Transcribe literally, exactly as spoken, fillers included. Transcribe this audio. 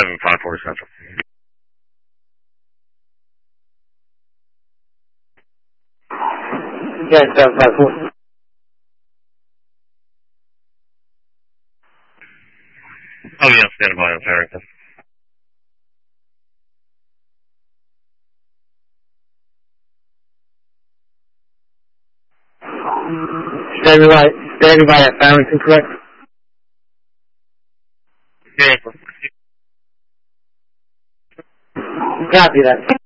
seven five four Central. Yeah, seven five four. Oh, yeah, stand by on Farrington. Standing by, standing by at Farrington, correct? Yeah. Copy that.